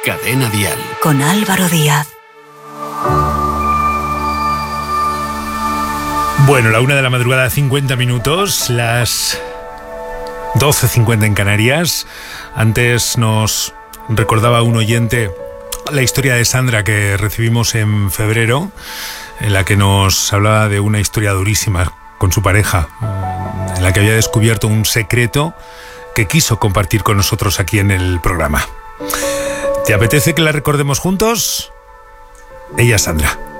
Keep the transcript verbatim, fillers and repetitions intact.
Cadena Dial. Con Álvaro Díaz. Bueno, la una de la madrugada, cincuenta minutos, las doce cincuenta en Canarias. Antes nos recordaba un oyente la historia de Sandra que recibimos en febrero, en la que nos hablaba de una historia durísima con su pareja, en la que había descubierto un secreto que quiso compartir con nosotros aquí en el programa. ¿Te apetece que la recordemos juntos? Ella es Sandra.